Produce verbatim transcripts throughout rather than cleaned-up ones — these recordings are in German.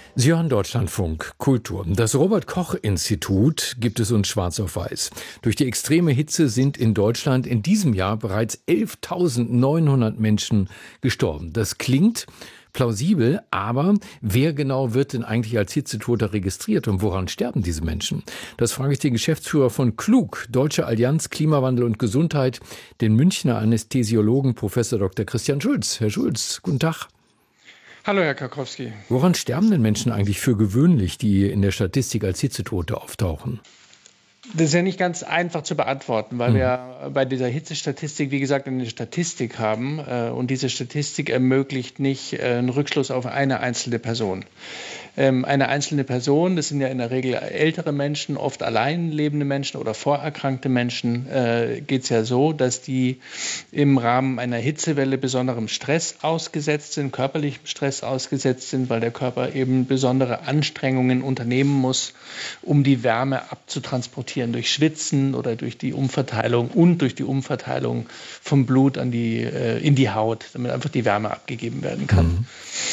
Sie hören Deutschlandfunk Kultur. Das Robert-Koch-Institut gibt es uns schwarz auf weiß. Durch die extreme Hitze sind in Deutschland in diesem Jahr bereits elftausendneunhundert Menschen gestorben. Das klingt plausibel, aber wer genau wird denn eigentlich als Hitzetoter registriert und woran sterben diese Menschen? Das frage ich den Geschäftsführer von KLUG, Deutsche Allianz Klimawandel und Gesundheit, den Münchner Anästhesiologen Professor Doktor Christian Schulz. Herr Schulz, guten Tag. Hallo, Herr Karkowski. Woran sterben denn Menschen eigentlich für gewöhnlich, die in der Statistik als Hitzetote auftauchen? Das ist ja nicht ganz einfach zu beantworten, weil hm. wir bei dieser Hitzestatistik, wie gesagt, eine Statistik haben. Äh, und diese Statistik ermöglicht nicht äh, einen Rückschluss auf eine einzelne Person. Ähm, eine einzelne Person, das sind ja in der Regel ältere Menschen, oft allein lebende Menschen oder vorerkrankte Menschen, äh, geht es ja so, dass die im Rahmen einer Hitzewelle besonderem Stress ausgesetzt sind, körperlichem Stress ausgesetzt sind, weil der Körper eben besondere Anstrengungen unternehmen muss, um die Wärme abzutransportieren durch Schwitzen oder durch die Umverteilung und durch die Umverteilung vom Blut an die, äh, in die Haut, damit einfach die Wärme abgegeben werden kann. Mhm.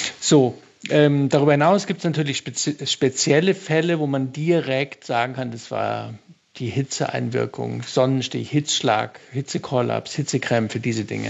So. Ähm, darüber hinaus gibt es natürlich spezi- spezielle Fälle, wo man direkt sagen kann, das war die Hitzeeinwirkung, Sonnenstich, Hitzschlag, Hitzekollaps, Hitzekrämpfe, diese Dinge.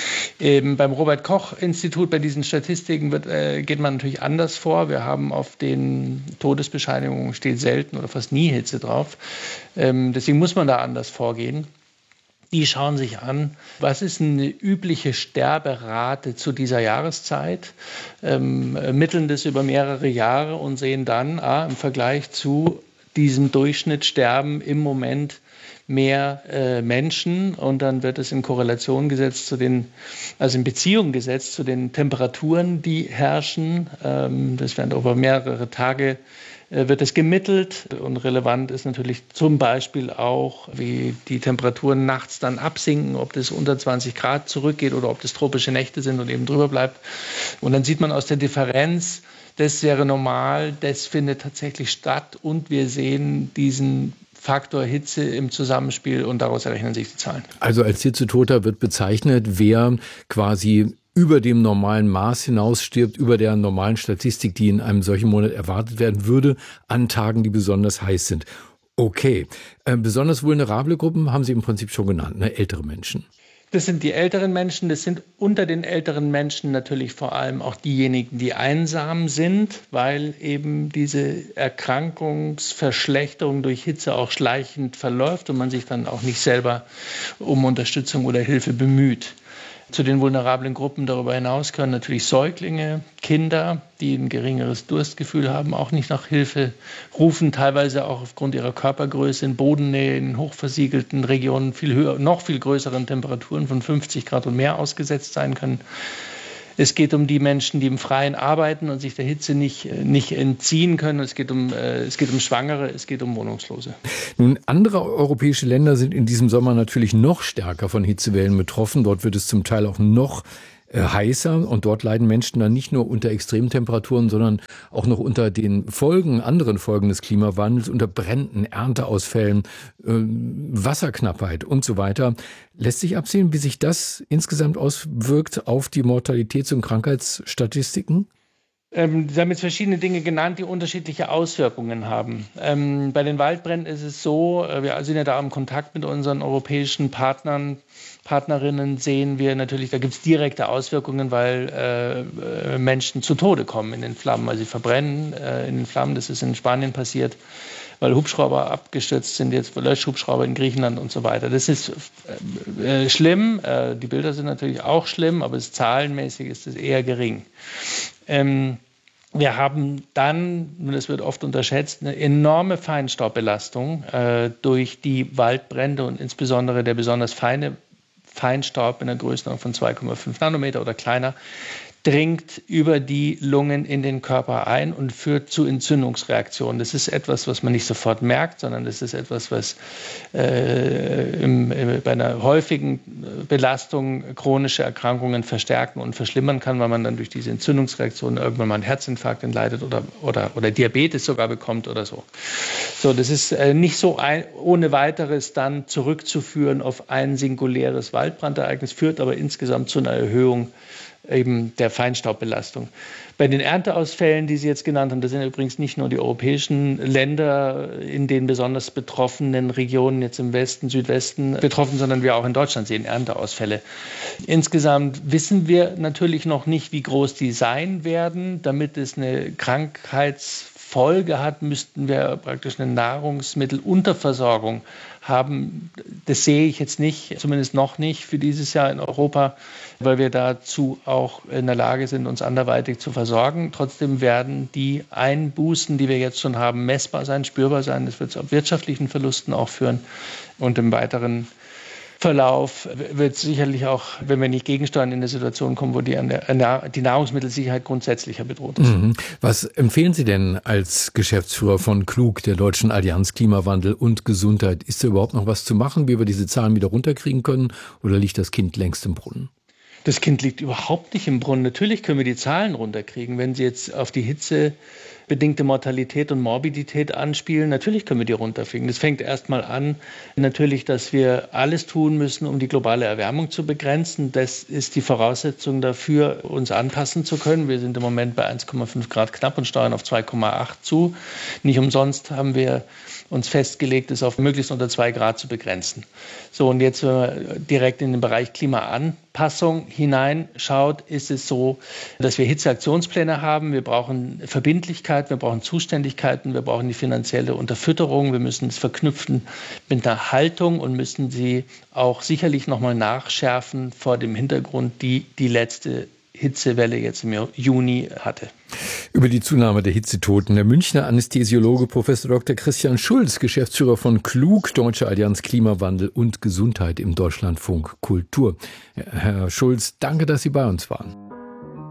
Ähm, beim Robert-Koch-Institut, bei diesen Statistiken wird, äh, geht man natürlich anders vor. Wir haben auf den Todesbescheinigungen steht selten oder fast nie Hitze drauf. Ähm, deswegen muss man da anders vorgehen. Die schauen sich an, was ist eine übliche Sterberate zu dieser Jahreszeit, ähm, ermitteln das über mehrere Jahre und sehen dann, ah, im Vergleich zu diesem Durchschnitt sterben im Moment mehr äh, Menschen, und dann wird es in Korrelation gesetzt zu den, also in Beziehung gesetzt zu den Temperaturen, die herrschen. Ähm, das werden über mehrere Tage wird es gemittelt, und relevant ist natürlich zum Beispiel auch, wie die Temperaturen nachts dann absinken, ob das unter zwanzig Grad zurückgeht oder ob das tropische Nächte sind und eben drüber bleibt. Und dann sieht man aus der Differenz, das wäre normal, das findet tatsächlich statt, und wir sehen diesen Faktor Hitze im Zusammenspiel, und daraus errechnen sich die Zahlen. Also als Hitzetoter wird bezeichnet, wer quasi über dem normalen Maß hinaus stirbt, über der normalen Statistik, die in einem solchen Monat erwartet werden würde, an Tagen, die besonders heiß sind. Okay, äh, besonders vulnerable Gruppen haben Sie im Prinzip schon genannt, ne? Ältere Menschen. Das sind die älteren Menschen, das sind unter den älteren Menschen natürlich vor allem auch diejenigen, die einsam sind, weil eben diese Erkrankungsverschlechterung durch Hitze auch schleichend verläuft und man sich dann auch nicht selber um Unterstützung oder Hilfe bemüht. Zu den vulnerablen Gruppen darüber hinaus gehören natürlich Säuglinge, Kinder, die ein geringeres Durstgefühl haben, auch nicht nach Hilfe rufen, teilweise auch aufgrund ihrer Körpergröße in Bodennähe, in hochversiegelten Regionen viel höher, noch viel größeren Temperaturen von fünfzig Grad und mehr ausgesetzt sein können. Es geht um die Menschen, die im Freien arbeiten und sich der Hitze nicht, nicht entziehen können. Es geht um, es geht um Schwangere, es geht um Wohnungslose. Nun, andere europäische Länder sind in diesem Sommer natürlich noch stärker von Hitzewellen betroffen. Dort wird es zum Teil auch noch heißer, und dort leiden Menschen dann nicht nur unter Extremtemperaturen, sondern auch noch unter den Folgen, anderen Folgen des Klimawandels, unter Bränden, Ernteausfällen, äh, Wasserknappheit und so weiter. Lässt sich absehen, wie sich das insgesamt auswirkt auf die Mortalitäts- und Krankheitsstatistiken? Ähm, Sie haben jetzt verschiedene Dinge genannt, die unterschiedliche Auswirkungen haben. Ähm, bei den Waldbränden ist es so, äh, wir sind ja da im Kontakt mit unseren europäischen Partnern, Partnerinnen, sehen wir natürlich, da gibt es direkte Auswirkungen, weil äh, Menschen zu Tode kommen in den Flammen, weil sie verbrennen äh, in den Flammen. Das ist in Spanien passiert, weil Hubschrauber abgestürzt sind, jetzt Löschhubschrauber in Griechenland und so weiter. Das ist äh, schlimm, äh, die Bilder sind natürlich auch schlimm, aber es, zahlenmäßig ist es eher gering. Ähm, wir haben dann, und das wird oft unterschätzt, eine enorme Feinstaubbelastung äh, durch die Waldbrände und insbesondere der besonders feine Feinstaub in der Größenordnung von zwei Komma fünf Nanometer oder kleiner, dringt über die Lungen in den Körper ein und führt zu Entzündungsreaktionen. Das ist etwas, was man nicht sofort merkt, sondern das ist etwas, was äh, im, im, bei einer häufigen Belastung chronische Erkrankungen verstärken und verschlimmern kann, weil man dann durch diese Entzündungsreaktionen irgendwann mal einen Herzinfarkt entleidet oder, oder, oder Diabetes sogar bekommt oder so. So, das ist äh, nicht so ein, ohne weiteres dann zurückzuführen auf ein singuläres Waldbrandereignis, führt aber insgesamt zu einer Erhöhung eben der Feinstaubbelastung. Bei den Ernteausfällen, die Sie jetzt genannt haben, das sind übrigens nicht nur die europäischen Länder in den besonders betroffenen Regionen, jetzt im Westen, Südwesten betroffen, sondern wir auch in Deutschland sehen Ernteausfälle. Insgesamt wissen wir natürlich noch nicht, wie groß die sein werden. Damit es eine Krankheitsfolge hat, müssten wir praktisch eine Nahrungsmittelunterversorgung haben. Das sehe ich jetzt nicht, zumindest noch nicht für dieses Jahr in Europa, weil wir dazu auch in der Lage sind, uns anderweitig zu versorgen. Trotzdem werden die Einbußen, die wir jetzt schon haben, messbar sein, spürbar sein. Das wird zu wirtschaftlichen Verlusten auch führen. Und im weiteren Verlauf wird sicherlich auch, wenn wir nicht gegensteuern, in eine Situation kommen, wo die, die Nahrungsmittelsicherheit grundsätzlicher bedroht ist. Mhm. Was empfehlen Sie denn als Geschäftsführer von Klug, der Deutschen Allianz Klimawandel und Gesundheit? Ist da überhaupt noch was zu machen, wie wir diese Zahlen wieder runterkriegen können, oder liegt das Kind längst im Brunnen? Das Kind liegt überhaupt nicht im Brunnen. Natürlich können wir die Zahlen runterkriegen. Wenn Sie jetzt auf die hitzebedingte Mortalität und Morbidität anspielen, natürlich können wir die runterkriegen. Das fängt erstmal an, natürlich, dass wir alles tun müssen, um die globale Erwärmung zu begrenzen. Das ist die Voraussetzung dafür, uns anpassen zu können. Wir sind im Moment bei eins Komma fünf Grad knapp und steuern auf zwei Komma acht zu. Nicht umsonst haben wir uns festgelegt, es auf möglichst unter zwei Grad zu begrenzen. So, und jetzt, wenn man direkt in den Bereich Klimaanpassung hineinschaut, ist es so, dass wir Hitzeaktionspläne haben. Wir brauchen Verbindlichkeit, wir brauchen Zuständigkeiten, wir brauchen die finanzielle Unterfütterung. Wir müssen es verknüpfen mit einer Haltung und müssen sie auch sicherlich nochmal nachschärfen vor dem Hintergrund, die die letzte Hitzewelle jetzt im Juni hatte. Über die Zunahme der Hitzetoten der Münchner Anästhesiologe Professor Doktor Christian Schulz, Geschäftsführer von Klug, Deutsche Allianz Klimawandel und Gesundheit im Deutschlandfunk Kultur. Herr Schulz, danke, dass Sie bei uns waren.